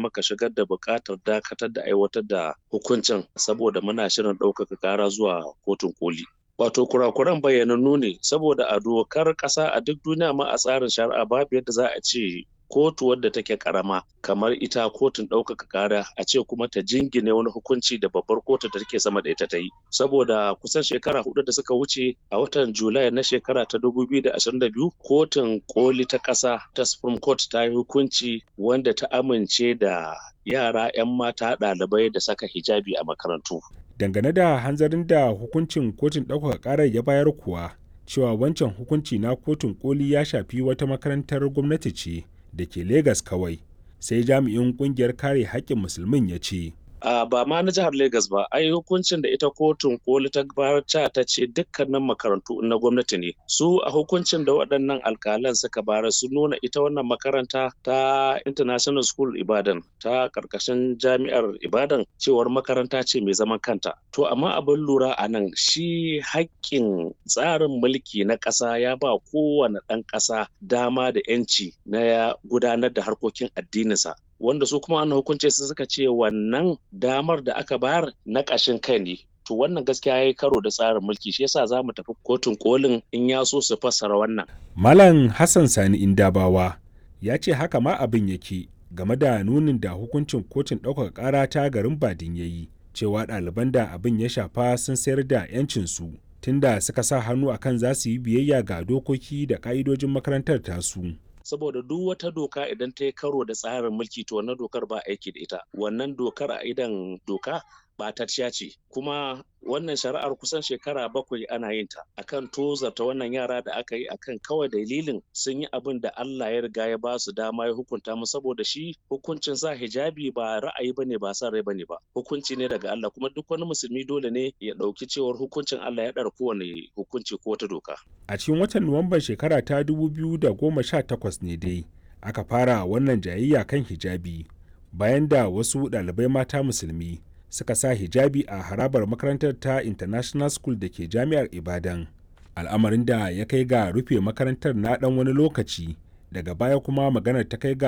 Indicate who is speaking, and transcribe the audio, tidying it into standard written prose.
Speaker 1: muka shigar da buƙatar dakatar da aiwatar da hukuncin saboda muna shirin ɗaukaka ƙara zuwa kotun koli. Wato kurakuran bayyanannu ne saboda a dokar ƙasa a duk duniya ma a tsarin shari'a babu yadda za a ce kotu wadda take karama kamar ita kotun ɗaukaka ƙara a ce kuma ta jingine wani hukunci da babbar kotu da take sama da ita ta yi saboda kusan shekara 4 da suka wuce a watan Julai na shekara ta 2022 kotun koli ta ƙasa ta Supreme Court ta yi hukunci wanda ta amince da yara 'yan mata ɗalibai da saka hijabi a makarantu.
Speaker 2: Dangane da hanzarin da hukuncin kotun ɗaukaka ƙarar ya bayar kuwa cewa wancan hukunci na kotun koli ya shafi wata makarantar gwamnati ce da ke Legas kawai, sai jami'in kungiyar kare haƙƙin musulmin ya ce.
Speaker 1: Ba ma na jihar Legas ba, ai hukuncin da ita kotun koli ta barca ta ce dukkanin makarantu na gwamnati ne. Su a hukuncin da waɗannan alƙalan suka bara su nuna ita wannan makaranta ta International School Ibadan ta ƙarƙashin jami'ar Ibadan cewar makaranta ce mai zaman kanta. To amma abin lura a nan shi haƙƙin tsarin mulki na ƙasa ya ba kowane ɗan ƙasa dama da 'yanci na gudanar da harkokin addininsa. Wanda su kuma an hukunce su suka ce wannan damar da aka bayar na ƙashin kai ne. To wannan gaskiya ya yi karo da tsarin mulki shi yasa za mu tafi kotun kolin in ya so su fassara wannan.
Speaker 2: Malam Hassan Sani Indabawa ya ce haka ma abin yake game da nunin da hukuncin kotun ɗaukaka ƙara ta garin Badin ya yi cewa ɗaliban da abin ya shafa sun sayar da 'yancinsu tunda suka sa hannu akan za su yi biyayya ga dokoki da ƙa'idojin makarantar tasu.
Speaker 1: Saboda duk wata doka idan ta yi karo da tsarin mulki to wannan dokar ba aiki da ita. Wannan dokar a idan doka ɓatacciya ce. Kuma wannan shari'ar kusan shekara 7 ana yin ta akan tozarta wannan yara da aka yi akan kawai dalilin sun yi abin da Allah ya riga ya ba su dama ya hukunta mu saboda shi hukuncin sa hijabi ba ra'ayi bane ba san rai bane ba. Hukunci ne daga Allah kuma duk wani musulmi dole ne ya ɗauki cewar hukuncin Allah ya ɗara kowane hukunci ko wata doka.
Speaker 2: A cikin watan Nuwamban shekara ta 2018 ne dai aka fara wannan jayayya kan hijabi bayan da wasu ɗalibai mata musulmi suka sa hijabi a harabar makarantar ta International School da ke jami'ar Ibadan. Al'amarin da ya kai ga rufe makarantar na ɗan wani lokaci daga baya kuma maganar ta kai ga